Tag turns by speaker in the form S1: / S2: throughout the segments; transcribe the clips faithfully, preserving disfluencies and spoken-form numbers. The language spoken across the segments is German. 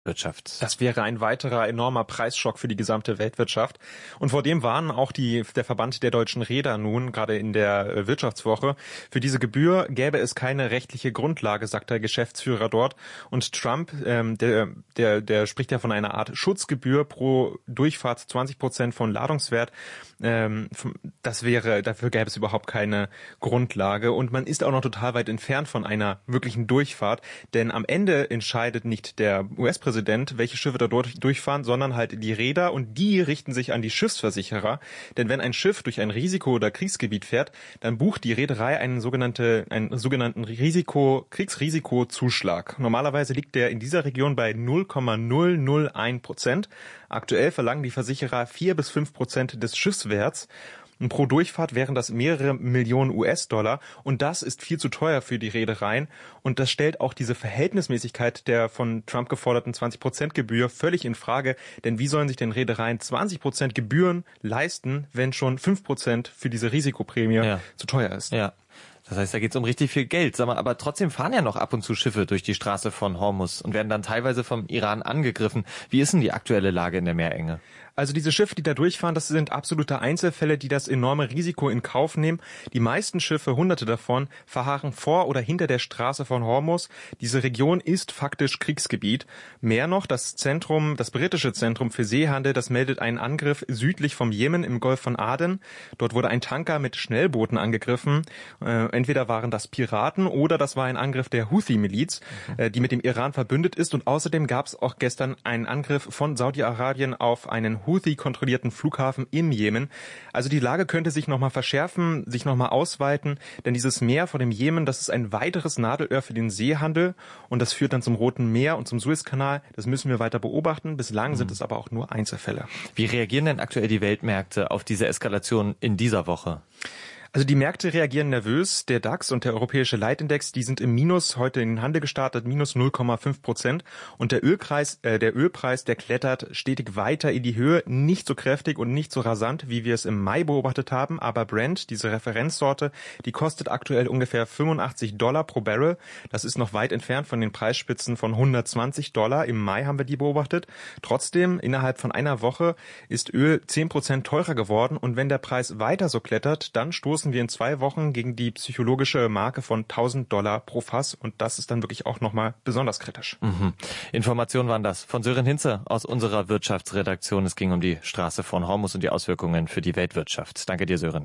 S1: Wirtschaft.
S2: Das wäre ein weiterer enormer Preisschock für die gesamte Weltwirtschaft. Und vor dem warnen auch die, der Verband der deutschen Reeder nun, gerade in der Wirtschaftswoche. Für diese Gebühr gäbe es keine rechtliche Grundlage, sagt der Geschäftsführer dort. Und Trump, ähm, der, der, der spricht ja von einer Art Schutzgebühr pro Durchfahrt, zwanzig Prozent von Ladungswert. Ähm, das wäre, dafür gäbe es überhaupt keine Grundlage. Und man ist auch noch total weit entfernt von einer wirklichen Durchfahrt. Denn am Ende entscheidet nicht der U S-Präsident, Präsident, welche Schiffe da dort durchfahren, sondern halt die Reeder, und die richten sich an die Schiffsversicherer. Denn wenn ein Schiff durch ein Risiko- oder Kriegsgebiet fährt, dann bucht die Reederei einen, sogenannte, einen sogenannten Risiko, Kriegsrisikozuschlag. Normalerweise liegt der in dieser Region bei null Komma null null eins Prozent. Aktuell verlangen die Versicherer vier bis fünf Prozent des Schiffswerts. Und pro Durchfahrt wären das mehrere Millionen U S-Dollar, und das ist viel zu teuer für die Reedereien, und das stellt auch diese Verhältnismäßigkeit der von Trump geforderten zwanzig Prozent Gebühr völlig in Frage, denn wie sollen sich denn Reedereien zwanzig Prozent Gebühren leisten, wenn schon fünf Prozent für diese Risikoprämie ja. zu teuer ist?
S1: Ja. Das heißt, da geht's um richtig viel Geld. Sag mal, aber trotzdem fahren ja noch ab und zu Schiffe durch die Straße von Hormuz und werden dann teilweise vom Iran angegriffen. Wie ist denn die aktuelle Lage in der Meerenge?
S2: Also diese Schiffe, die da durchfahren, das sind absolute Einzelfälle, die das enorme Risiko in Kauf nehmen. Die meisten Schiffe, hunderte davon, verharren vor oder hinter der Straße von Hormuz. Diese Region ist faktisch Kriegsgebiet. Mehr noch, das Zentrum, das britische Zentrum für Seehandel, das meldet einen Angriff südlich vom Jemen im Golf von Aden. Dort wurde ein Tanker mit Schnellbooten angegriffen. Äh, entweder waren das Piraten oder das war ein Angriff der Houthi-Miliz, äh, die mit dem Iran verbündet ist. Und außerdem gab es auch gestern einen Angriff von Saudi-Arabien auf einen Houthi-kontrollierten Flughafen im Jemen. Also die Lage könnte sich nochmal verschärfen, sich nochmal ausweiten, denn dieses Meer vor dem Jemen, das ist ein weiteres Nadelöhr für den Seehandel, und das führt dann zum Roten Meer und zum Suezkanal. Das müssen wir weiter beobachten. Bislang sind es aber auch nur Einzelfälle.
S1: Wie reagieren denn aktuell die Weltmärkte auf diese Eskalation in dieser Woche?
S2: Also die Märkte reagieren nervös. Der DAX und der europäische Leitindex, die sind im Minus heute in den Handel gestartet, minus null Komma fünf Prozent. Und der Ölpreis, äh, der Ölpreis, der klettert stetig weiter in die Höhe. Nicht so kräftig und nicht so rasant, wie wir es im Mai beobachtet haben. Aber Brent, diese Referenzsorte, die kostet aktuell ungefähr fünfundachtzig Dollar pro Barrel. Das ist noch weit entfernt von den Preisspitzen von hundertzwanzig Dollar. Im Mai haben wir die beobachtet. Trotzdem, innerhalb von einer Woche ist Öl zehn Prozent teurer geworden. Und wenn der Preis weiter so klettert, dann stoßen wir in zwei Wochen gegen die psychologische Marke von tausend Dollar pro Fass, und das ist dann wirklich auch nochmal besonders kritisch.
S1: Mhm. Informationen waren das von Sören Hinze aus unserer Wirtschaftsredaktion. Es ging um die Straße von Hormuz und die Auswirkungen für die Weltwirtschaft. Danke dir, Sören.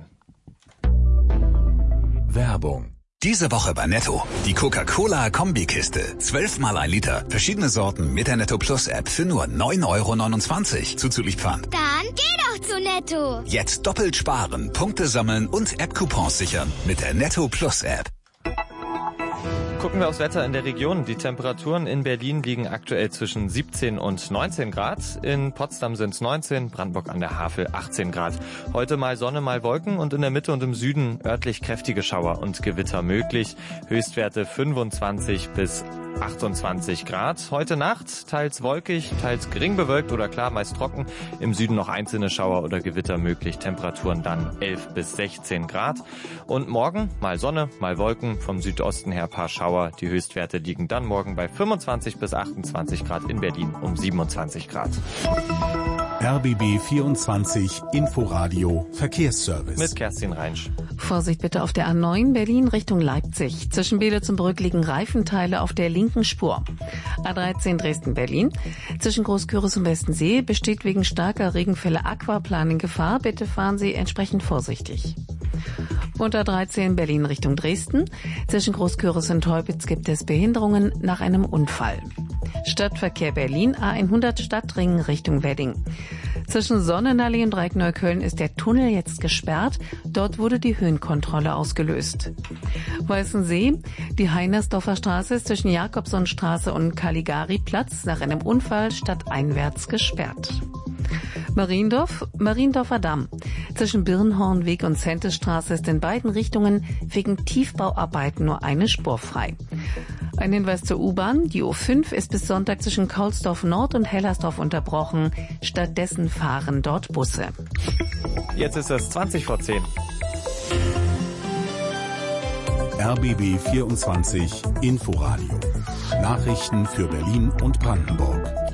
S3: Werbung. Diese Woche bei Netto. Die Coca-Cola-Kombikiste. Zwölfmal ein Liter. Verschiedene Sorten mit der Netto Plus App für nur neun Euro neunundzwanzig. Zuzüglich Pfand.
S4: Dann geh doch zu Netto.
S3: Jetzt doppelt sparen, Punkte sammeln und App-Coupons sichern mit der Netto Plus App.
S1: Gucken wir aufs Wetter in der Region. Die Temperaturen in Berlin liegen aktuell zwischen siebzehn und neunzehn Grad. In Potsdam sind es neunzehn, Brandenburg an der Havel achtzehn Grad. Heute mal Sonne, mal Wolken und in der Mitte und im Süden örtlich kräftige Schauer und Gewitter möglich. Höchstwerte fünfundzwanzig bis achtundzwanzig Grad. Heute Nacht teils wolkig, teils gering bewölkt oder klar, meist trocken. Im Süden noch einzelne Schauer oder Gewitter möglich. Temperaturen dann elf bis sechzehn Grad. Und morgen mal Sonne, mal Wolken. Vom Südosten her paar Schauer. Die Höchstwerte liegen dann morgen bei fünfundzwanzig bis achtundzwanzig Grad, in Berlin um siebenundzwanzig Grad.
S5: R B B vierundzwanzig Inforadio Verkehrsservice.
S1: Mit Kerstin Reinsch.
S6: Vorsicht bitte auf der A neun Berlin Richtung Leipzig. Zwischen Beelitz-Brück liegen Reifenteile auf der linken Spur. A dreizehn Dresden-Berlin. Zwischen Großküritz und Westensee besteht wegen starker Regenfälle Aquaplaning Gefahr. Bitte fahren Sie entsprechend vorsichtig. Und A dreizehn Berlin Richtung Dresden. Zwischen Großküritz und Teupitz gibt es Behinderungen nach einem Unfall. Stadtverkehr Berlin, A hundert Stadtring Richtung Wedding. Zwischen Sonnenallee und Dreieck-Neukölln ist der Tunnel jetzt gesperrt. Dort wurde die Höhenkontrolle ausgelöst. Weißensee, die Heinersdorfer Straße ist zwischen Jakobsonstraße und Caligari-Platz nach einem Unfall stadteinwärts gesperrt. Mariendorf, Mariendorfer Damm. Zwischen Birnhornweg und Zentesstraße ist in beiden Richtungen wegen Tiefbauarbeiten nur eine Spur frei. Ein Hinweis zur U-Bahn. Die U fünf ist bis Sonntag zwischen Kaulsdorf Nord und Hellersdorf unterbrochen. Stattdessen fahren dort Busse.
S1: Jetzt ist es zwanzig vor zehn.
S5: R B B vierundzwanzig Inforadio. Nachrichten für Berlin und Brandenburg.